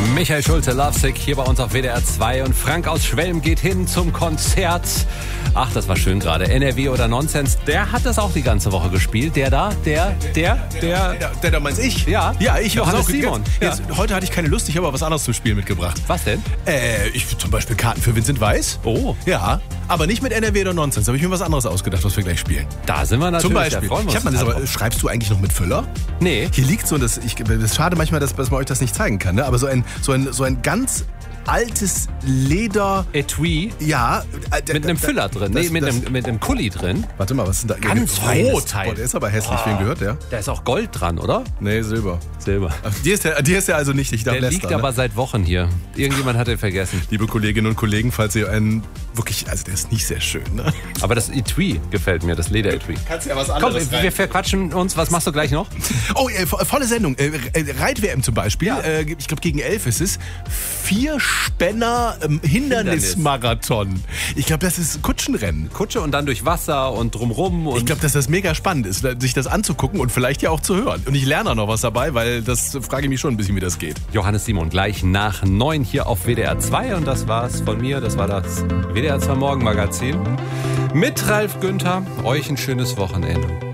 Michael Schulze, Lovesick, hier bei uns auf WDR 2 und Frank aus Schwelm geht hin zum Konzert. Ach, das war schön gerade. NRW oder Nonsens, der hat das auch die ganze Woche gespielt. Der da meinst ich? Ja, ich Johannes Simon. Ja. Heute hatte ich keine Lust, ich habe aber was anderes zum Spiel mitgebracht. Was denn? Ich zum Beispiel Karten für Vincent Weiss. Oh. Ja, aber nicht mit NRW oder Nonsens. Da habe ich mir was anderes ausgedacht, was wir gleich spielen. Da sind wir natürlich. Zum Beispiel. Da freuen wir uns. Aber schreibst du eigentlich noch mit Füller? Nee. Hier liegt so, das ist schade manchmal, dass man euch das nicht zeigen kann, ne? Aber so ein ganz altes Leder... Etui? Ja. Mit einem Füller drin. Mit einem Kuli drin. Warte mal, was ist denn da? Ganz feines Teil. Boah, der ist aber hässlich, wem gehört der? Da ist auch Gold dran, oder? Nee, Silber. Silber. Die ist ja also nicht. Ich der liegt aber seit Wochen hier. Irgendjemand hat den vergessen. Liebe Kolleginnen und Kollegen, falls ihr einen wirklich, also der ist nicht sehr schön, ne? Aber das Etui gefällt mir, das Leder-Etui. Kannst ja was anderes Komm, wir verquatschen uns. Was machst du gleich noch? Oh, volle Sendung. Reit-WM zum Beispiel. Ja. Ich glaube, gegen 11 ist es. 4 Spänner Hindernismarathon. Ich glaube, das ist Kutschenrennen. Kutsche und dann durch Wasser und drumrum. Und ich glaube, dass das mega spannend ist, sich das anzugucken und vielleicht ja auch zu hören. Und ich lerne auch noch was dabei, weil das frage ich mich schon ein bisschen, wie das geht. Johannes Simon gleich nach 9 hier auf WDR 2 und das war's von mir. Das war das WDR 2 Morgenmagazin mit Ralf Günther. Euch ein schönes Wochenende.